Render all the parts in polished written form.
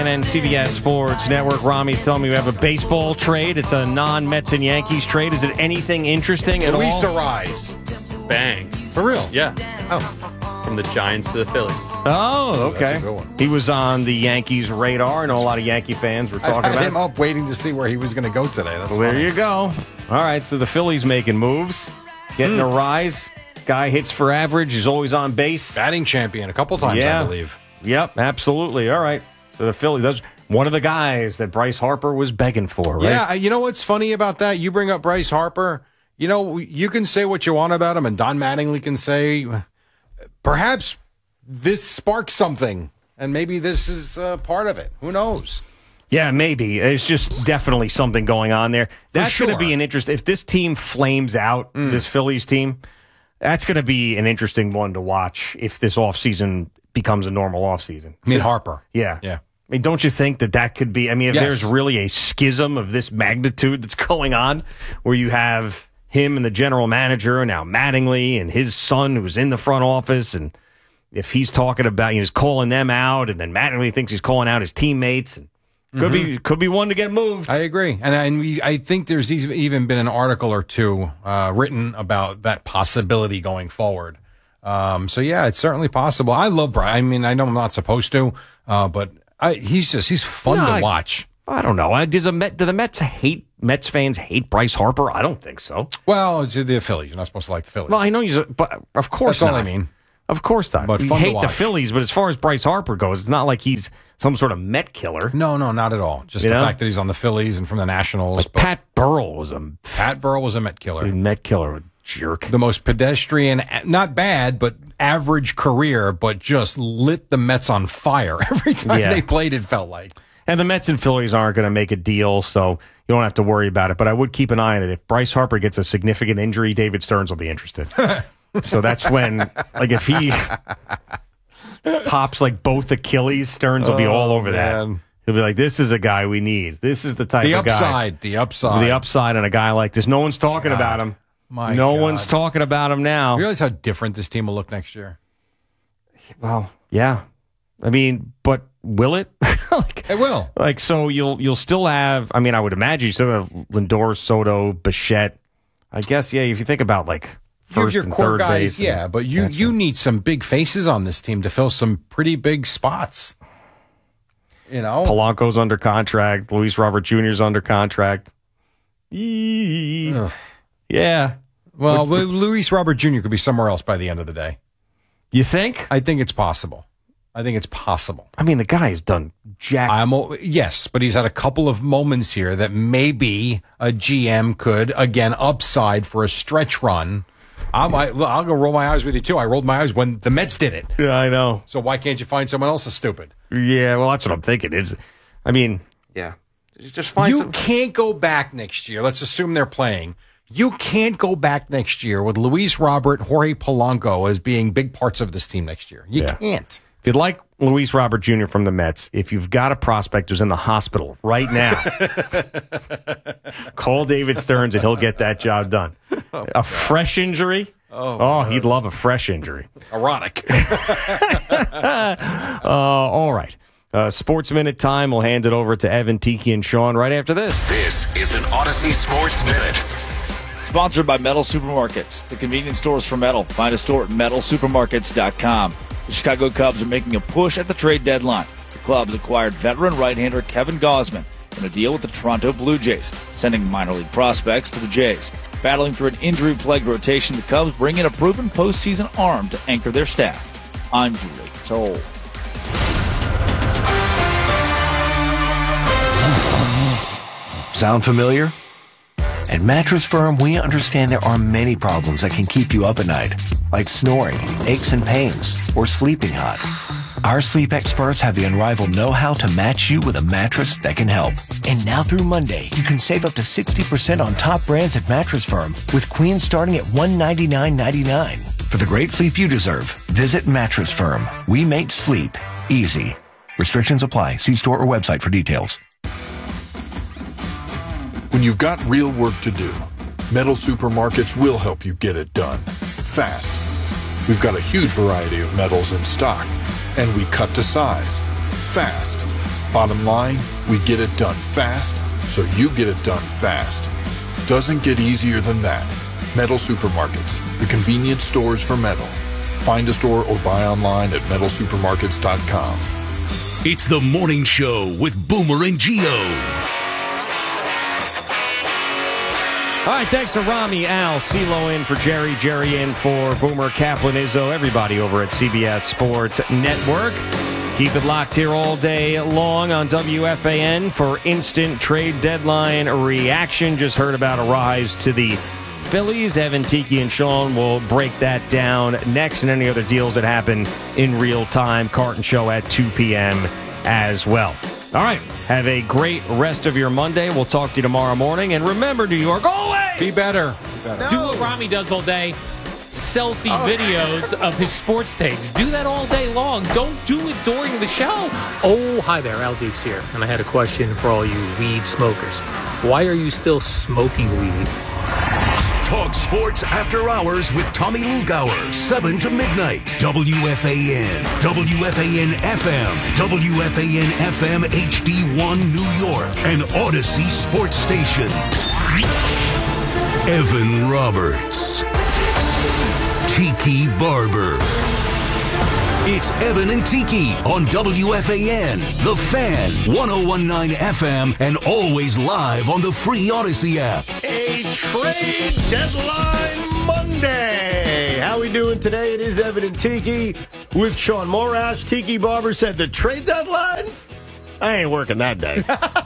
And then CBS Sports Network, Rami's telling me we have a baseball trade. It's a non-Mets and Yankees trade. Is it anything interesting at all? Luis Arraez. Bang. For real? Yeah. Oh. From the Giants to the Phillies. Oh, okay. That's a good one. He was on the Yankees' radar. I know a lot of Yankee fans were talking I had about him up waiting to see where he was going to go today. That's Well, there funny. you go. All right, so the Phillies making moves, getting a rise. Guy hits for average, is always on base. Batting champion a couple times, Yeah. I believe. Yep, absolutely. All right. So the Phillies, that's one of the guys that Bryce Harper was begging for, right? Yeah, you know what's funny about that? You bring up Bryce Harper. You know, you can say what you want about him, and Don Mattingly can say, perhaps this sparks something, and maybe this is part of it. Who knows? Yeah, maybe. There's just definitely something going on there. That's going to sure. be an interest. If this team flames out, this Phillies team, that's going to be an interesting one to watch if this offseason becomes a normal offseason. I mean, Harper. Yeah. Yeah. I mean, don't you think that could be? I mean, if Yes. there's really a schism of this magnitude that's going on, where you have him and the general manager, and now Mattingly and his son who's in the front office, and if he's talking about, he's calling them out, and then Mattingly thinks he's calling out his teammates, and could be one to get moved. I agree. And I think there's even been an article or two written about that possibility going forward. So, yeah, it's certainly possible. I love Bryce. I mean, I know I'm not supposed to, but he's fun to watch. I don't know. Do the Mets fans hate Bryce Harper? I don't think so. Well, it's the Phillies. You're not supposed to like the Phillies. Well, I know but of course That's not. all I mean. Of course not. But We fun to hate the watch. Phillies, but as far as Bryce Harper goes, it's not like he's some sort of Met killer. No, not at all. Just You the know? fact that he's on the Phillies and from the Nationals. Like Pat Burrell was a Pat Burrell was a Met killer. Met killer, a jerk. The most pedestrian, not bad, but average career, but just lit the Mets on fire every time they played, it felt like. And the Mets and Phillies aren't going to make a deal, so you don't have to worry about it. But I would keep an eye on it. If Bryce Harper gets a significant injury, David Stearns will be interested. So that's when, like, if he pops like both Achilles, Stearns will be all over that. He'll be like, "This is a guy we need. This is the type of guy." The upside on a guy like this. No one's talking about him. No one's talking about him now. You realize how different this team will look next year? Well, yeah. I mean, but will it? It will. Like, so you'll still have, I mean, I would imagine you still have Lindor, Soto, Bichette. I guess, yeah, if you think about, like, first your and core third guys, base. yeah, but you need some big faces on this team to fill some pretty big spots. You know? Polanco's under contract. Luis Robert Jr.'s under contract. Yeah. Well, Luis Robert Jr. could be somewhere else by the end of the day. You think? I think it's possible. I mean, the guy has done jack. Yes, but he's had a couple of moments here that maybe a GM could, again, upside for a stretch run. I'll go roll my eyes with you, too. I rolled my eyes when the Mets did it. Yeah, I know. So why can't you find someone else as stupid? Yeah, well, that's what I'm thinking. Yeah. Just find You can't go back next year. Let's assume they're playing. You can't go back next year with Luis Robert, Jorge Polanco as being big parts of this team next year. You can't. If you'd like Luis Robert Jr. from the Mets, if you've got a prospect who's in the hospital right now, call David Stearns and he'll get that job done. A fresh injury? Oh, he'd love a fresh injury. Erotic. All right. Sports Minute time. We'll hand it over to Evan, Tiki, and Sean right after this. This is an Odyssey Sports Minute. Sponsored by Metal Supermarkets, the convenience stores for metal. Find a store at metalsupermarkets.com. The Chicago Cubs are making a push at the trade deadline. The clubs acquired veteran right-hander Kevin Gausman in a deal with the Toronto Blue Jays, sending minor league prospects to the Jays. Battling through an injury-plagued rotation, the Cubs bring in a proven postseason arm to anchor their staff. I'm Julie Toll. Sound familiar? At Mattress Firm, we understand there are many problems that can keep you up at night, like snoring, aches and pains, or sleeping hot. Our sleep experts have the unrivaled know-how to match you with a mattress that can help. And now through Monday, you can save up to 60% on top brands at Mattress Firm, with queens starting at $199.99. For the great sleep you deserve, visit Mattress Firm. We make sleep easy. Restrictions apply. See store or website for details. When you've got real work to do, Metal Supermarkets will help you get it done fast. We've got a huge variety of metals in stock, and we cut to size fast. Bottom line, we get it done fast, so you get it done fast. Doesn't get easier than that. Metal Supermarkets, the convenience stores for metal. Find a store or buy online at metalsupermarkets.com. It's the morning show with Boomer and Gio. All right, thanks to Rami, Al, CeeLo in for Jerry, Jerry in for Boomer, Kaplan, Izzo, everybody over at CBS Sports Network. Keep it locked here all day long on WFAN for instant trade deadline reaction. Just heard about a rise to the Phillies. Evan, Tiki, and Sean will break that down next, and any other deals that happen in real time. Carton Show at 2 p.m. as well. All right, have a great rest of your Monday. We'll talk to you tomorrow morning. And remember, New York, always Be better. Do what Rami does all day. Selfie videos of his sports takes. Do that all day long. Don't do it during the show. Oh, hi there, Al Dukes here. And I had a question for all you weed smokers. Why are you still smoking weed? Talk sports after hours with Tommy Lugauer, 7 to midnight. WFAN, WFAN FM, WFAN FM HD1 New York, and Odyssey Sports Station. Evan Roberts. Tiki Barber. It's Evan and Tiki on WFAN, The Fan, 101.9 FM, and always live on the free Odyssey app. A trade deadline Monday. How we doing today? It is Evan and Tiki with Sean Morash. Tiki Barber said the trade deadline? I ain't working that day.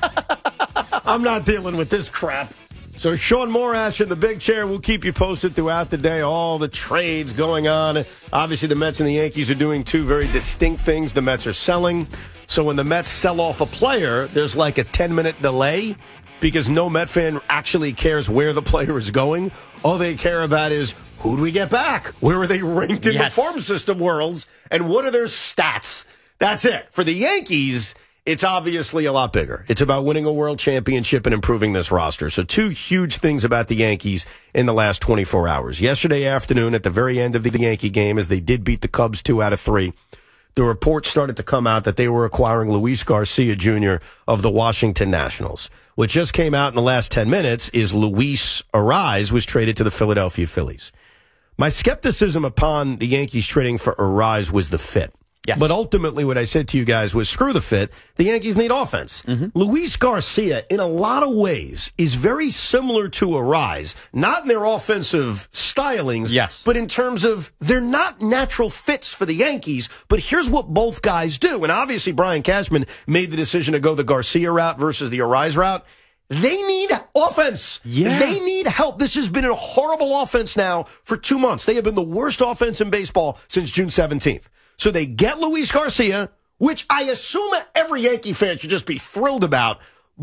I'm not dealing with this crap. So Sean Morash in the big chair. We'll keep you posted throughout the day. All the trades going on. Obviously, the Mets and the Yankees are doing two very distinct things. The Mets are selling. So when the Mets sell off a player, there's like a 10-minute delay because no Met fan actually cares where the player is going. All they care about is who do we get back? Where are they ranked in the farm system worlds? And what are their stats? That's it. For the Yankees, it's obviously a lot bigger. It's about winning a world championship and improving this roster. So two huge things about the Yankees in the last 24 hours. Yesterday afternoon, at the very end of the Yankee game, as they did beat the Cubs 2 out of 3, the reports started to come out that they were acquiring Luis Garcia Jr. of the Washington Nationals. What just came out in the last 10 minutes is Luis Arraez was traded to the Philadelphia Phillies. My skepticism upon the Yankees trading for Arraez was the fit. Yes. But ultimately what I said to you guys was screw the fit. The Yankees need offense. Luis Garcia, in a lot of ways, is very similar to Arraez. Not in their offensive stylings, yes, but in terms of they're not natural fits for the Yankees. But here's what both guys do. And obviously Brian Cashman made the decision to go the Garcia route versus the Arraez route. They need offense. Yeah. They need help. This has been a horrible offense now for 2 months. They have been the worst offense in baseball since June 17th. So they get Luis Garcia, which I assume every Yankee fan should just be thrilled about,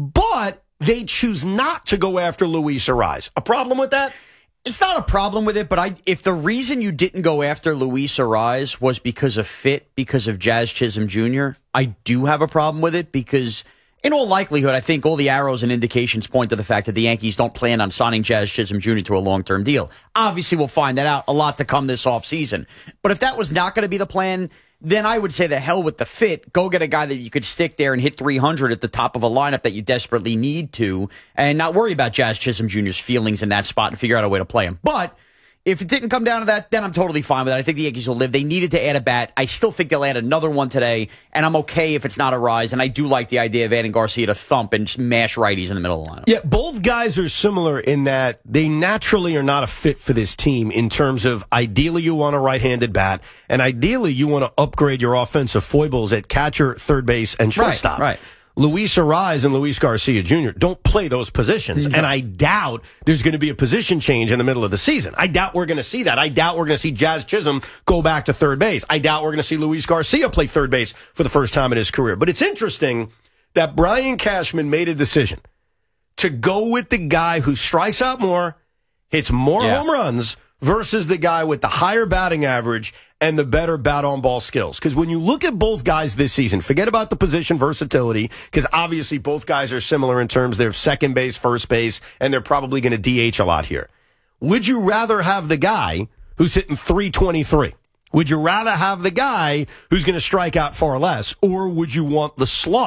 but they choose not to go after Luis Arraez. A problem with that? It's not a problem with it, but if the reason you didn't go after Luis Arraez was because of fit, because of Jazz Chisholm Jr., I do have a problem with it because in all likelihood, I think all the arrows and indications point to the fact that the Yankees don't plan on signing Jazz Chisholm Jr. to a long-term deal. Obviously, we'll find that out. A lot to come this offseason. But if that was not going to be the plan, then I would say the hell with the fit. Go get a guy that you could stick there and hit 300 at the top of a lineup that you desperately need to and not worry about Jazz Chisholm Jr.'s feelings in that spot and figure out a way to play him. But if it didn't come down to that, then I'm totally fine with that. I think the Yankees will live. They needed to add a bat. I still think they'll add another one today, and I'm okay if it's not Arraez. And I do like the idea of adding Garcia to thump and smash righties in the middle of the lineup. Yeah, both guys are similar in that they naturally are not a fit for this team in terms of ideally you want a right-handed bat, and ideally you want to upgrade your offensive foibles at catcher, third base, and shortstop. Right. Luis Arraez and Luis Garcia Jr. don't play those positions. And I doubt there's going to be a position change in the middle of the season. I doubt we're going to see that. I doubt we're going to see Jazz Chisholm go back to third base. I doubt we're going to see Luis Garcia play third base for the first time in his career. But it's interesting that Brian Cashman made a decision to go with the guy who strikes out more, hits more home runs, versus the guy with the higher batting average and the better bat-on-ball skills. Because when you look at both guys this season, forget about the position versatility, because obviously both guys are similar in terms of their second base, first base, and they're probably going to DH a lot here. Would you rather have the guy who's hitting .323? Would you rather have the guy who's going to strike out far less? Or would you want the slug?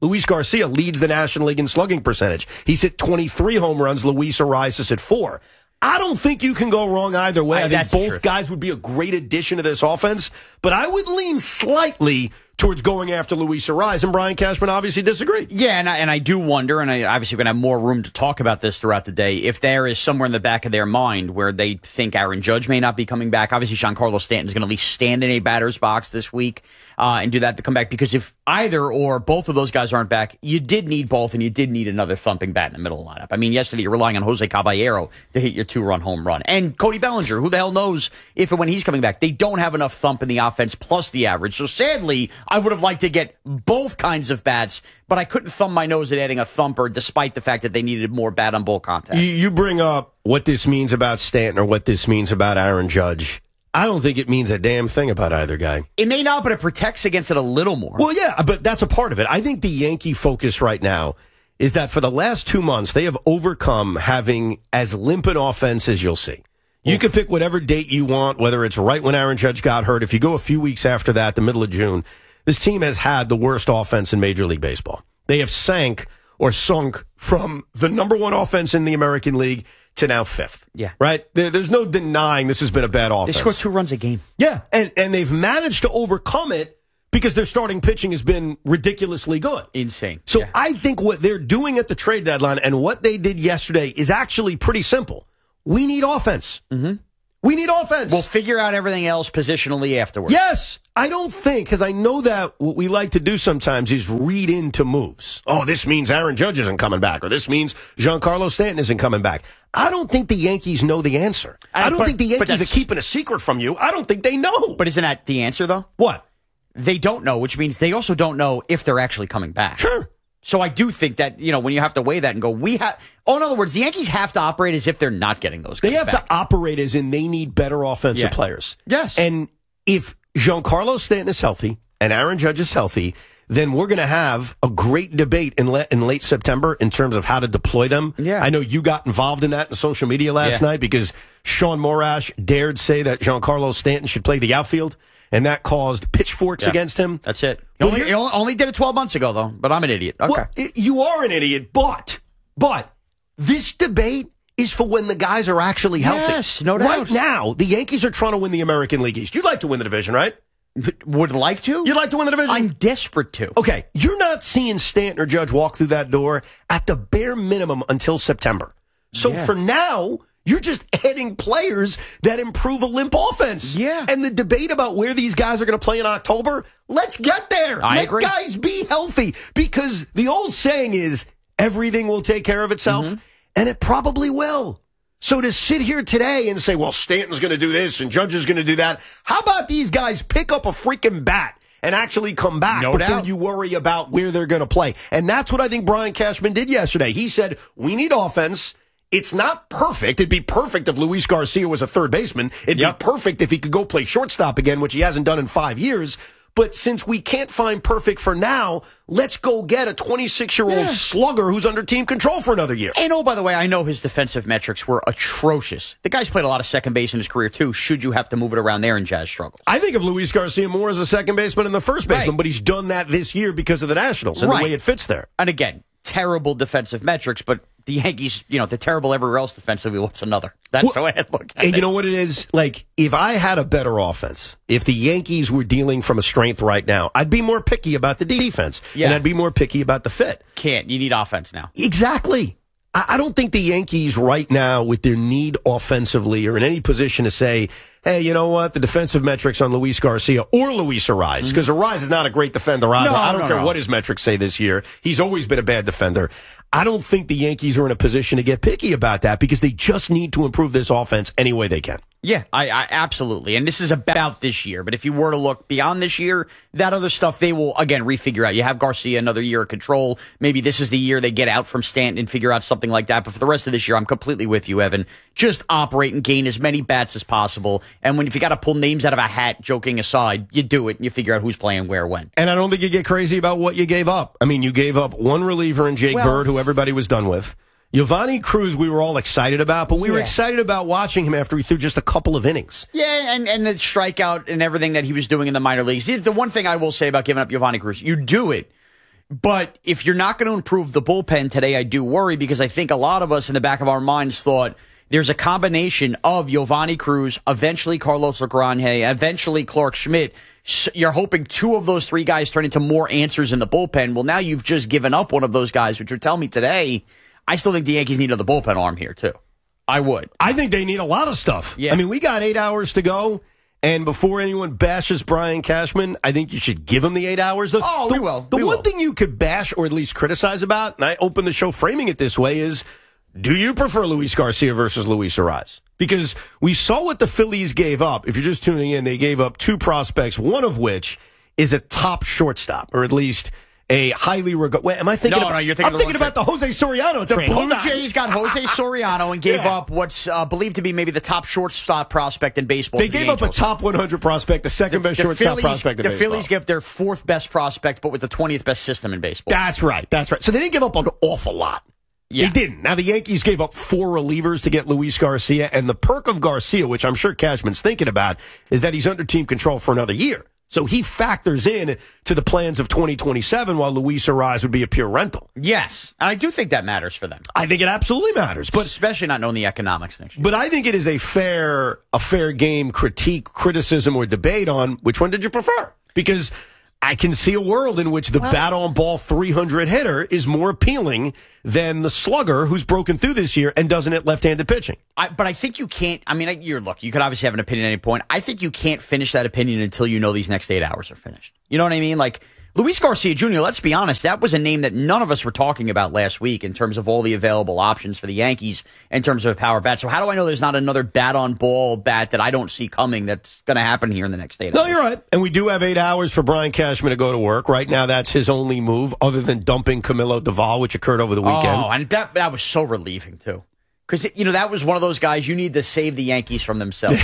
Luis Garcia leads the National League in slugging percentage. He's hit 23 home runs. Luis Arias is at 4. I don't think you can go wrong either way. I think both guys would be a great addition to this offense, but I would lean slightly towards going after Luis Arias, and Brian Cashman obviously disagreed. Yeah, and I do wonder, and I obviously going to have more room to talk about this throughout the day, if there is somewhere in the back of their mind where they think Aaron Judge may not be coming back. Obviously, Giancarlo Stanton is going to at least stand in a batter's box this week and do that to come back, because if either or both of those guys aren't back, you did need both, and you did need another thumping bat in the middle of the lineup. I mean, yesterday you're relying on Jose Caballero to hit your 2-run home run. And Cody Bellinger, who the hell knows if and when he's coming back. They don't have enough thump in the offense plus the average. So sadly, I would have liked to get both kinds of bats, but I couldn't thumb my nose at adding a thumper despite the fact that they needed more bat on ball contact. You bring up what this means about Stanton or what this means about Aaron Judge. I don't think it means a damn thing about either guy. It may not, but it protects against it a little more. Well, yeah, but that's a part of it. I think the Yankee focus right now is that for the last 2 months, they have overcome having as limp an offense as you'll see. You can pick whatever date you want, whether it's right when Aaron Judge got hurt. If you go a few weeks after that, the middle of June, this team has had the worst offense in Major League Baseball. They have sunk from the number 1 offense in the American League to now 5th. Yeah. Right? There's no denying this has been a bad offense. They score 2 runs a game. Yeah, and they've managed to overcome it because their starting pitching has been ridiculously good. Insane. So I think what they're doing at the trade deadline and what they did yesterday is actually pretty simple. We need offense. Mm-hmm. We need offense. We'll figure out everything else positionally afterwards. Yes. I don't think, because I know that what we like to do sometimes is read into moves. Oh, this means Aaron Judge isn't coming back, or this means Giancarlo Stanton isn't coming back. I don't think the Yankees know the answer. I don't think the Yankees are keeping a secret from you. I don't think they know. But isn't that the answer, though? What? They don't know, which means they also don't know if they're actually coming back. Sure. So I do think that, when you have to weigh that and go, in other words, the Yankees have to operate as if they're not getting those guys They have back. to operate as in they need better offensive players. Yes. And if Giancarlo Stanton is healthy and Aaron Judge is healthy, then we're going to have a great debate in late September in terms of how to deploy them. Yeah. I know you got involved in that in social media last night because Sean Morash dared say that Giancarlo Stanton should play the outfield, and that caused pitchforks against him. That's it. He only did it 12 months ago, though, but I'm an idiot. Okay. Well, you are an idiot, but this debate is for when the guys are actually healthy. Yes, no doubt. Right now, the Yankees are trying to win the American League East. You'd like to win the division, right? Would like to? You'd like to win the division? I'm desperate to. Okay, you're not seeing Stanton or Judge walk through that door at the bare minimum until September. So for now, you're just adding players that improve a limp offense. Yeah. And the debate about where these guys are going to play in October, let's get there. I Let agree. guys be healthy, because the old saying is everything will take care of itself, and it probably will. So to sit here today and say, well, Stanton's going to do this and Judge is going to do that, how about these guys pick up a freaking bat and actually come back before you worry about where they're going to play? And that's what I think Brian Cashman did yesterday. He said, we need offense. It's not perfect. It'd be perfect if Luis Garcia was a third baseman. It'd be perfect if he could go play shortstop again, which he hasn't done in 5 years. But since we can't find perfect for now, let's go get a 26-year-old slugger who's under team control for another year. And by the way, I know his defensive metrics were atrocious. The guy's played a lot of second base in his career, too, should you have to move it around there and Jazz struggle. I think of Luis Garcia more as a second baseman and the first baseman, but he's done that this year because of the Nationals and the way it fits there. And again, terrible defensive metrics, but the Yankees, they're terrible everywhere else defensively. What's another? That's the way I look at it. And you know what it is? Like, if I had a better offense, if the Yankees were dealing from a strength right now, I'd be more picky about the defense. Yeah. And I'd be more picky about the fit. You need offense now. Exactly. I don't think the Yankees right now, with their need offensively, are in any position to say, hey, you know what? The defensive metrics on Luis Garcia or Luis Arias, because Arias is not a great defender either. I don't care what his metrics say this year. He's always been a bad defender. I don't think the Yankees are in a position to get picky about that because they just need to improve this offense any way they can. Yeah, I absolutely. And this is about this year. But if you were to look beyond this year, that other stuff they will, again, refigure out. You have Garcia another year of control. Maybe this is the year they get out from Stanton and figure out something like that. But for the rest of this year, I'm completely with you, Evan. Just operate and gain as many bats as possible. And if you got to pull names out of a hat, joking aside, you do it and you figure out who's playing where, when. And I don't think you get crazy about what you gave up. I mean, you gave up one reliever in Jake Bird, who everybody was done with. Giovanni Cruz, we were all excited about, but we were excited about watching him after he threw just a couple of innings. Yeah, and the strikeout and everything that he was doing in the minor leagues. The one thing I will say about giving up Giovanni Cruz, you do it But if you're not going to improve the bullpen today, I do worry because I think a lot of us in the back of our minds thought there's a combination of Giovanni Cruz, eventually Carlos Lagrange, eventually Clark Schmidt. You're hoping two of those three guys turn into more answers in the bullpen. Well, now you've just given up one of those guys, which you're telling me today. I still think the Yankees need another bullpen arm here, too. I would. I think they need a lot of stuff. Yeah. I mean, we got 8 hours to go. And before anyone bashes Brian Cashman, I think you should give him the 8 hours. We will. The one thing you could bash or at least criticize about, and I opened the show framing it this way, is do you prefer Luis Garcia versus Luis Arraez? Because we saw what the Phillies gave up. If you're just tuning in, they gave up two prospects, one of which is a top shortstop, or at least a highly regarded. Wait, am I thinking? No, you're thinking. I'm thinking about the Jose Soriano trade. The Blue Jays got Jose Soriano and gave up what's believed to be maybe the top shortstop prospect in baseball. They gave up a top 100 prospect, the second best shortstop prospect in baseball. The Phillies give their fourth best prospect, but with the 20th best system in baseball. That's right. So they didn't give up an awful lot. Yeah. They didn't. Now, the Yankees gave up 4 relievers to get Luis Garcia, and the perk of Garcia, which I'm sure Cashman's thinking about, is that he's under team control for another year. So he factors in to the plans of 2027 while Luis Arraez would be a pure rental. Yes. And I do think that matters for them. I think it absolutely matters. But especially not knowing the economics next year. But I think it is a fair game critique, criticism, or debate on which one did you prefer? Because I can see a world in which the bat-on-ball 300 hitter is more appealing than the slugger who's broken through this year and doesn't hit left-handed pitching. But I think you can't. I mean, you could obviously have an opinion at any point. I think you can't finish that opinion until you know these next 8 hours are finished. You know what I mean? Like, Luis Garcia Jr., let's be honest, that was a name that none of us were talking about last week in terms of all the available options for the Yankees in terms of a power bat. So how do I know there's not another bat-on-ball bat that I don't see coming that's going to happen here in the next 8 hours? No, you're right. And we do have 8 hours for Brian Cashman to go to work. Right now, that's his only move other than dumping Camilo Doval, which occurred over the weekend. Oh, and that was so relieving, too. Because, that was one of those guys you need to save the Yankees from themselves.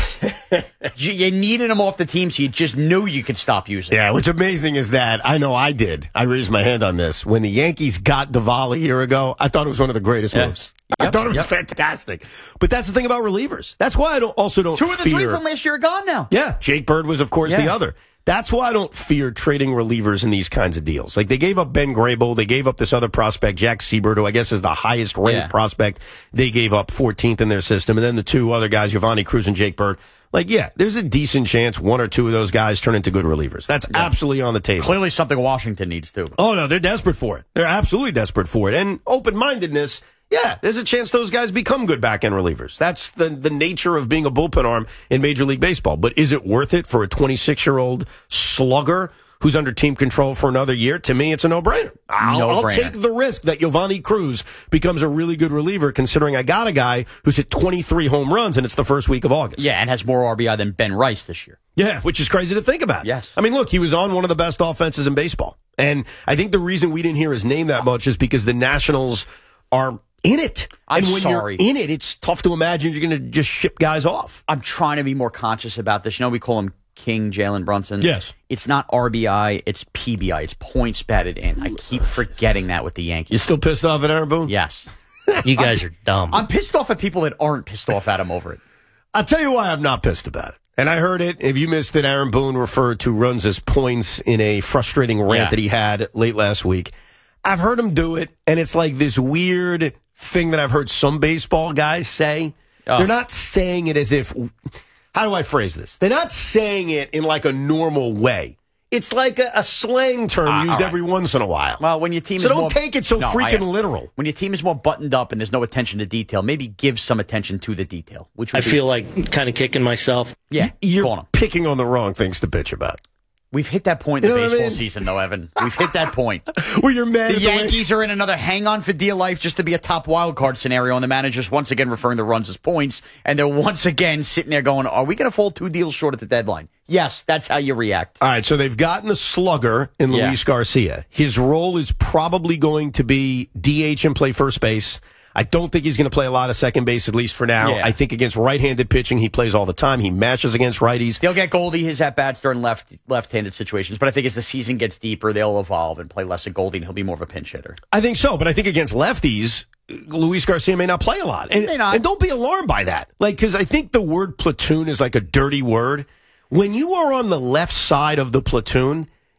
You needed him off the team, so you just knew you could stop using him. Yeah, what's amazing is that, I know I did. I raised my hand on this. When the Yankees got Doval a year ago, I thought it was one of the greatest moves. I thought it was fantastic. But that's the thing about relievers. That's why I also don't fear. 2 of the 3 from last year are gone now. Yeah, Jake Bird was, of course, the other. That's why I don't fear trading relievers in these kinds of deals. Like, they gave up Ben Grable. They gave up this other prospect, Jack Siebert, who I guess is the highest ranked prospect. They gave up 14th in their system. And then the 2 other guys, Giovanni Cruz and Jake Bird. Like, there's a decent chance 1 or 2 of those guys turn into good relievers. That's absolutely on the table. Clearly something Washington needs to. Oh, no, they're desperate for it. They're absolutely desperate for it. And open-mindedness, there's a chance those guys become good back-end relievers. That's the nature of being a bullpen arm in Major League Baseball. But is it worth it for a 26-year-old slugger who's under team control for another year? To me, it's a no-brainer. I'll take the risk that Giovanni Cruz becomes a really good reliever, considering I got a guy who's hit 23 home runs, and it's the first week of August. Yeah, and has more RBI than Ben Rice this year. Yeah, which is crazy to think about. Yes. I mean, look, he was on one of the best offenses in baseball. And I think the reason we didn't hear his name that much is because the Nationals are in it. When you're in it, it's tough to imagine you're going to just ship guys off. I'm trying to be more conscious about this. We call him King Jalen Brunson. Yes. It's not RBI, it's PBI. It's points batted in. I keep forgetting that with the Yankees. You still pissed off at Aaron Boone? Yes. You guys are dumb. I'm pissed off at people that aren't pissed off at him over it. I'll tell you why I'm not pissed about it. And I heard it. If you missed it, Aaron Boone referred to runs as points in a frustrating rant that he had late last week. I've heard him do it, and it's like this weird thing that I've heard some baseball guys say. They're not saying it as if, how do I phrase this? They're not saying it in like a normal way. It's like a slang term used every once in a while. Well, when your team don't take it so freaking literal. When your team is more buttoned up and there's no attention to detail, maybe give some attention to the detail. Which I feel like kind of kicking myself. Yeah, you're picking on the wrong things to bitch about. We've hit that point in the baseball season, though, Evan. We've hit that point. Where you're mad. The Yankees are in another hang-on for dear life just to be a top wild card scenario, and the manager's once again referring to runs as points, and they're once again sitting there going, are we going to fall 2 deals short at the deadline? Yes, that's how you react. All right, so they've gotten a slugger in Luis Garcia. His role is probably going to be DH and play first base. I don't think he's going to play a lot of second base, at least for now. Yeah. I think against right-handed pitching, he plays all the time. He matches against righties. They'll get Goldie his at-bats during left-handed situations, but I think as the season gets deeper, they'll evolve and play less of Goldie, and he'll be more of a pinch hitter. I think so, but I think against lefties, Luis Garcia may not play a lot. And, and don't be alarmed by that. Because I think the word platoon is like a dirty word. When you are on the left side of the platoon,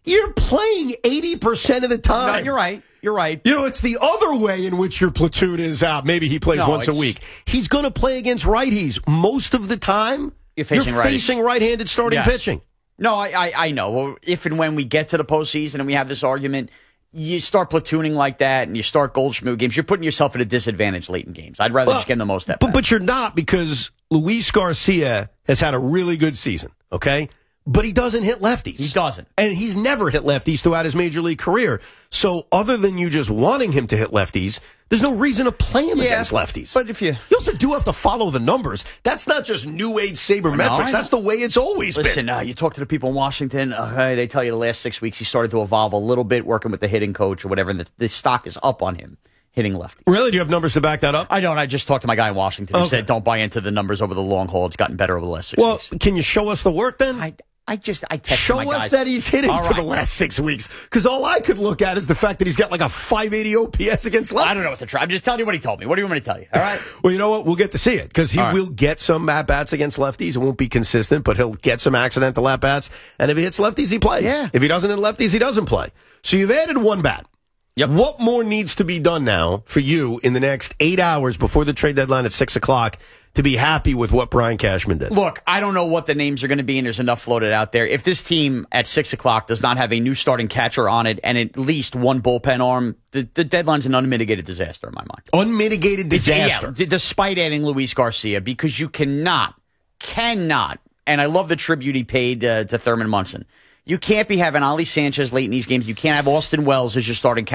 You're playing 80% of the time. No, you're right. You're right. You know, it's the other way in which your platoon is out. Maybe he plays once a week. He's going to play against righties most of the time. You're facing right-handed starting pitching. No, I know. Well, if and when we get to the postseason and we have this argument, you start platooning like that and you start Goldschmidt games, you're putting yourself at a disadvantage late in games. I'd rather just get the most at bat. But you're not, because Luis Garcia has had a really good season, okay? But he doesn't hit lefties. He doesn't. And he's never hit lefties throughout his major league career. So other than you just wanting him to hit lefties, there's no reason to play him against lefties. But if you also do have to follow the numbers. That's not just new age sabermetrics. That's the way it's always been. Listen, you talk to the people in Washington, they tell you the last 6 weeks he started to evolve a little bit, working with the hitting coach or whatever, and the stock is up on him hitting lefties. Really? Do you have numbers to back that up? I don't. I just talked to my guy in Washington who said don't buy into the numbers over the long haul. It's gotten better over the last 6 weeks. Well, can you show us the work then? I text Show my guys. us that he's hitting for the last 6 weeks. Because all I could look at is the fact that he's got like a 580 OPS against lefties. I don't know what to try. I'm just telling you what he told me. What do you want me to tell you? All right. Well, you know what? We'll get to see it because he will get some at-bats against lefties. It won't be consistent, but he'll get some accidental at-bats. And if he hits lefties, he plays. Yeah. If he doesn't hit lefties, he doesn't play. So you've added one bat. Yep. What more needs to be done now for you in the next 8 hours before the trade deadline at 6 o'clock to be happy with what Brian Cashman did? Look, I don't know what the names are going to be, and there's enough floated out there. If this team at 6 o'clock does not have a new starting catcher on it and at least one bullpen arm, the deadline's an unmitigated disaster in my mind. Unmitigated disaster? Despite adding Luis Garcia, because you cannot, and I love the tribute he paid to Thurman Munson. You can't be having Ali Sanchez late in these games. You can't have Austin Wells as your starting catcher.